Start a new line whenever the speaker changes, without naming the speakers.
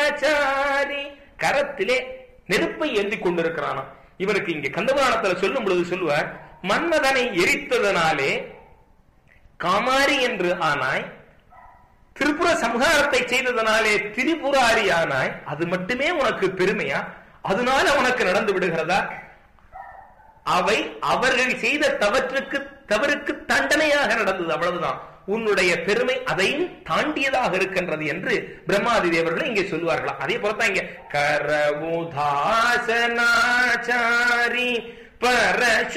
கரத்திலே நெருப்பை ஏந்தி கொண்டிருக்கிறானா. இவருக்கு இங்க கந்தபுராணத்துல சொல்லும் பொழுது சொல்லுவார், மன்மதனை எரித்ததனாலே காமாரி என்று ஆனாய், திரிபுர சம்ஹாரத்தை செய்ததனாலே திரிபுராரி ஆனாய். அது மட்டுமே உனக்கு பெருமையா? அதனால உனக்கு நடந்து விடுகிறதா? அவை அவர்கள் செய்த தவறுக்கு தண்டனையாக நடந்தது, அவ்வளவுதான். உன்னுடைய பெருமை அதையும் தாண்டியதாக இருக்கின்றது என்று பிரம்மாதி தேவர்கள் இங்கே சொல்லுவார்களா. அதே போலத்தான் இங்க கரவுதாசனாச்சாரி பரசு